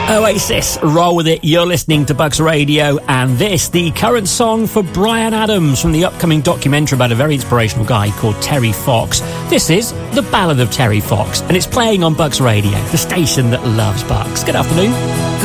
Oasis, roll with it. You're listening to Bucks Radio, and this, the current song for Bryan Adams from the upcoming documentary about a very inspirational guy called Terry Fox. This is The Ballad of Terry Fox, and it's playing on Bucks Radio, the station that loves Bucks. Good afternoon.